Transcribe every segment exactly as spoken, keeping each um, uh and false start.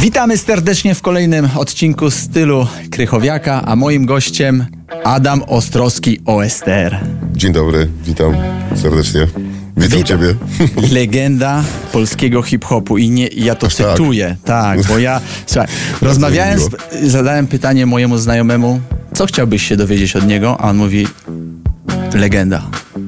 Witamy serdecznie w kolejnym odcinku Stylu Krychowiaka, a moim gościem Adam Ostrowski, O S T R. Dzień dobry, witam serdecznie. Witam, witam Ciebie. Legenda polskiego hip-hopu i nie, ja to Aż cytuję, tak, tak bo ja, słuchaj, rozmawiałem, z, zadałem pytanie mojemu znajomemu, co chciałbyś się dowiedzieć od niego, a on mówi, legenda.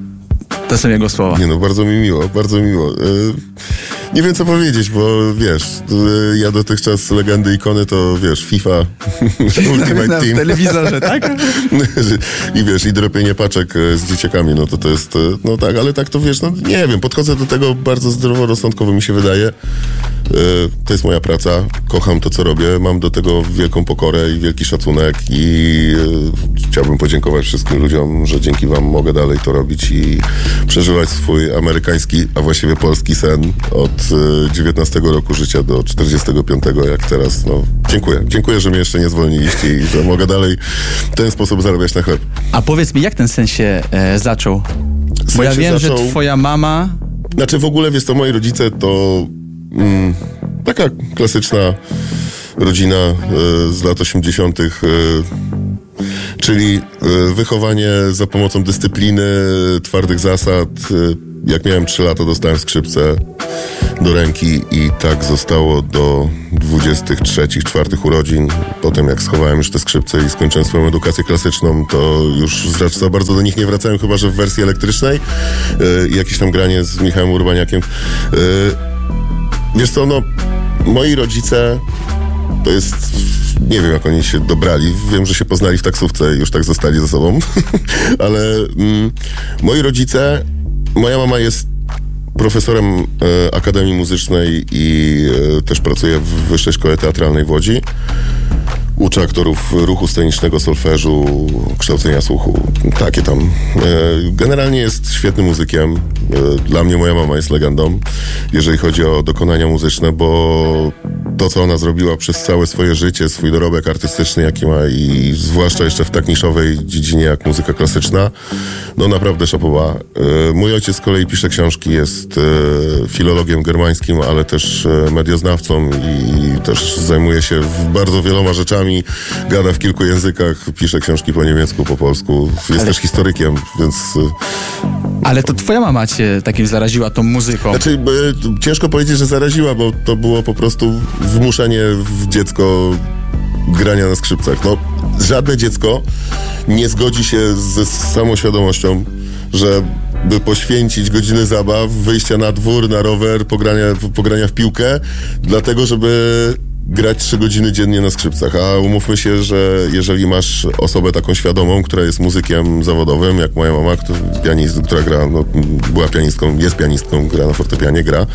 To są jego słowa. Nie no, bardzo mi miło, bardzo miło. Yy, nie wiem co powiedzieć, bo wiesz, yy, ja dotychczas legendy, ikony to wiesz, FIFA, Ultimate na, Team. W telewizorze, tak? I wiesz, i dropienie paczek z dzieciakami, no to to jest, no tak, ale tak to wiesz, no nie wiem, podchodzę do tego bardzo zdroworozsądkowo, mi się wydaje. Yy, to jest moja praca, kocham to co robię, mam do tego wielką pokorę i wielki szacunek i yy, chciałbym podziękować wszystkim ludziom, że dzięki wam mogę dalej to robić i przeżywać swój amerykański, a właściwie polski sen od y, dziewiętnastego roku życia do czterdziestego piątego, jak teraz. No, dziękuję. Dziękuję, że mnie jeszcze nie zwolniliście i że mogę dalej w ten sposób zarabiać na chleb. A powiedz mi, jak ten sen się e, zaczął? Bo ja wiem, zaczął... że twoja mama... Znaczy w ogóle, wiesz, to moi rodzice to mm, taka klasyczna rodzina y, z lat osiemdziesiątych. Y, Czyli y, wychowanie za pomocą dyscypliny, twardych zasad. Y, jak miałem trzy lata, dostałem skrzypce do ręki i tak zostało do dwudziestych trzecich, czwartych urodzin. Potem jak schowałem już te skrzypce i skończyłem swoją edukację klasyczną, to już za bardzo do nich nie wracałem, chyba że w wersji elektrycznej. Y, jakieś tam granie z Michałem Urbaniakiem. Y, wiesz co, no, moi rodzice to jest... Nie wiem, jak oni się dobrali. Wiem, że się poznali w taksówce i już tak zostali ze sobą. Ale mm, moi rodzice... Moja mama jest profesorem e, Akademii Muzycznej i e, też pracuje w Wyższej Szkole Teatralnej w Łodzi. Uczy aktorów ruchu scenicznego, solfeżu, kształcenia słuchu. Takie tam. E, generalnie jest świetnym muzykiem. E, dla mnie moja mama jest legendą, jeżeli chodzi o dokonania muzyczne, bo to, co ona zrobiła przez całe swoje życie, swój dorobek artystyczny, jaki ma i zwłaszcza jeszcze w tak niszowej dziedzinie jak muzyka klasyczna, no naprawdę szapoba. E, mój ojciec z kolei pisze książki, jest e, filologiem germańskim, ale też e, medioznawcą i też zajmuje się bardzo wieloma rzeczami. Gada w kilku językach, pisze książki po niemiecku, po polsku. Jest ale... też historykiem, więc... Ale to twoja mama cię takim zaraziła tą muzyką. Znaczy, ciężko powiedzieć, że zaraziła, bo to było po prostu wmuszenie w dziecko grania na skrzypcach. No, żadne dziecko nie zgodzi się ze samoświadomością, że by poświęcić godziny zabaw, wyjścia na dwór, na rower, pogrania, pogrania w piłkę, dlatego, żeby grać trzy godziny dziennie na skrzypcach. A umówmy się, że jeżeli masz osobę taką świadomą, która jest muzykiem zawodowym, jak moja mama, która, pianist, która gra, no, była pianistką, jest pianistką, gra na fortepianie, gra.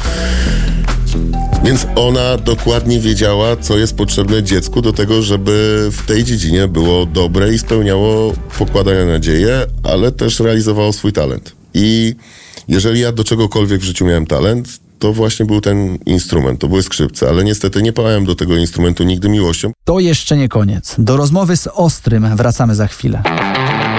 Więc ona dokładnie wiedziała, co jest potrzebne dziecku do tego, żeby w tej dziedzinie było dobre i spełniało pokładane nadzieje, ale też realizowało swój talent. I jeżeli ja do czegokolwiek w życiu miałem talent, to właśnie był ten instrument, to były skrzypce, ale niestety nie pałałem do tego instrumentu nigdy miłością. To jeszcze nie koniec. Do rozmowy z Ostrym wracamy za chwilę.